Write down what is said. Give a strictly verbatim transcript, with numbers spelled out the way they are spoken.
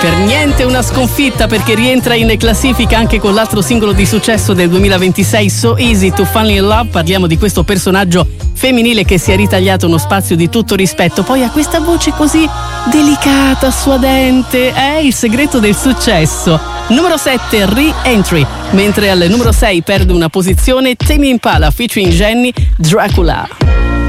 Per niente una sconfitta, perché rientra in classifica anche con l'altro singolo di successo del duemilaventisei, So Easy to Fall in Love. Parliamo di questo personaggio femminile che si è ritagliato uno spazio di tutto rispetto, poi ha questa voce così delicata, suadente, è il segreto del successo. Numero sette, Re-Entry, mentre al numero sei perde una posizione Tame Impala featuring Jenny, Dracula.